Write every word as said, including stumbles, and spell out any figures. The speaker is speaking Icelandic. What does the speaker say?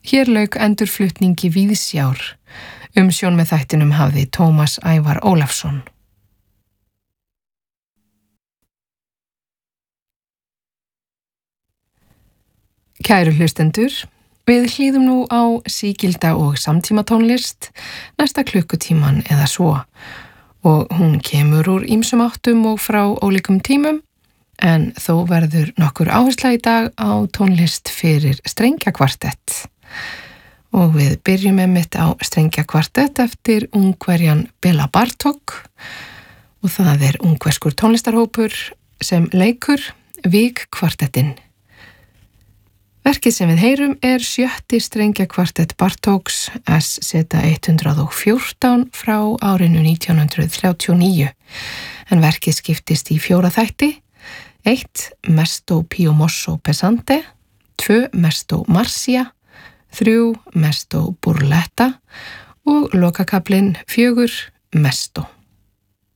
Hér lauk endurflutningi Víðsjár. Umsjón með þættinum hafði Tómas Ævar Ólafsson. Kæru hlustendur, við hlýðum nú á sígilda og samtímatónlist næsta klukkutíman eða svo og hún kemur úr ýmsum áttum og frá ólíkum tímum en þó verður nokkur áhersla í dag á tónlist fyrir strengjakvartett. Og við byrjum einmitt á strengjakvartett eftir Ungverjan Béla Bartók og það er ungverskur tónlistarhópur sem leikur Vígkvartettinn. Verkið sem við heyrum er sjötti strengjakvartett Bartóks S Z hundrað og fjórtán frá árinu nítján hundrað þrjátíu og níu en verkið skiptist í fjóra þætti. eitt Mesto Pio Mosso Pesante, tvö Mesto Marcia, þrjú Mesto Burletta og lokakablinn fjögur Mesto.